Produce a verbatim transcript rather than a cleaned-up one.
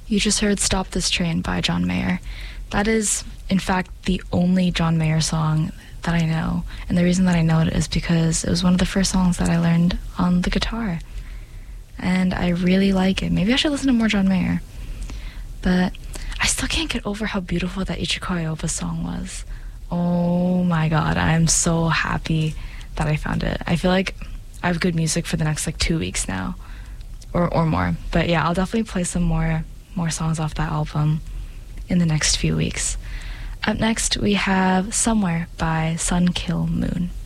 You just heard Stop This Train by John Mayer. That is, in fact, the only John Mayer song that I know. And the reason that I know it is because it was one of the first songs that I learned on the guitar. And I really like it. Maybe I should listen to more John Mayer. But I still can't get over how beautiful that Ichiko Aoba song was. Oh my god, I'm so happy that I found it. I feel like I have good music for the next like two weeks now. Or, or more. But yeah, I'll definitely play some more more songs off that album in the next few weeks. Up next, we have Somewhere by Sun Kill Moon.